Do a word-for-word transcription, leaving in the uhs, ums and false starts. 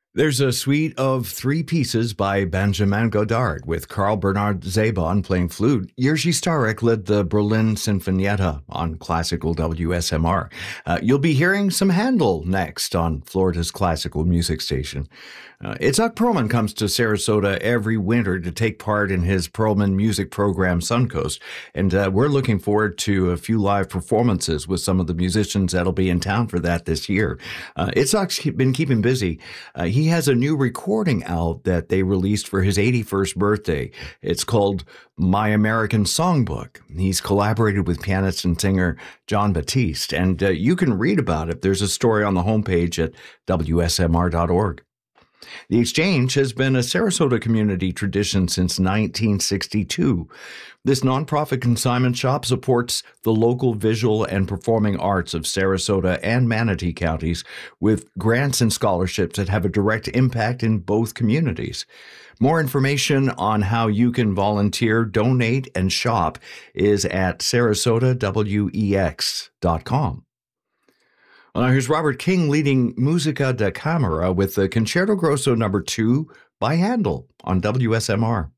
There's a suite of three pieces by Benjamin Godard with Carl Bernard Zabon playing flute. Jerzy Starek led the Berlin Sinfonietta on classical W S M R. Uh, you'll be hearing some Handel next on Florida's classical music station. Uh, Itzhak Perlman comes to Sarasota every winter to take part in his Perlman music program, Suncoast, and uh, we're looking forward to a few live performances with some of the musicians that'll be in town for that this year. Uh, Itzhak's been keeping busy. Uh, he has a new recording out that they released for his eighty-first birthday. It's called My American Songbook. He's collaborated with pianist and singer Jon Batiste, and uh, you can read about it. There's a story on the homepage at W S M R dot org. The Exchange has been a Sarasota community tradition since nineteen sixty-two. This nonprofit consignment shop supports the local visual and performing arts of Sarasota and Manatee counties with grants and scholarships that have a direct impact in both communities. More information on how you can volunteer, donate, and shop is at sarasota wex dot com. Well, now here's Robert King leading Musica da Camera with the Concerto Grosso number two by Handel on W S M R.